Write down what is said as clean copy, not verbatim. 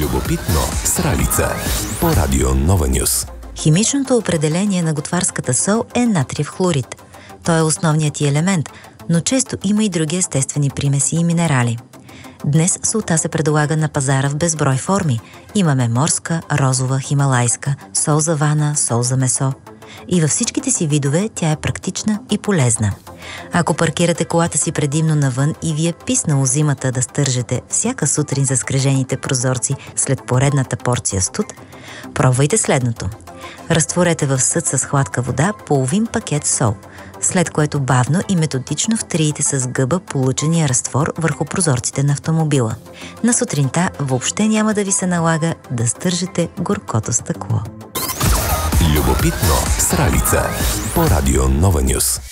Любопитно с Ралица по Радио Нова Нюс. Химичното определение на готварската сол е натриев хлорид. Той е основният ти елемент, но често има и други естествени примеси и минерали. Днес солта се предлага на пазара в безброй форми. Имаме морска, розова, хималайска, сол за вана, сол за месо. И във всичките си видове тя е практична и полезна. Ако паркирате колата си предимно навън и ви е писнало зимата да стържете всяка сутрин за скрежените прозорци след поредната порция студ, пробвайте следното. Разтворете в съд с хладка вода половин пакет сол, след което бавно и методично втриете с гъба получения разтвор върху прозорците на автомобила. На сутринта въобще няма да ви се налага да стържете горкото стъкло. Любопитно с Ралица по Радио Нова Нюс.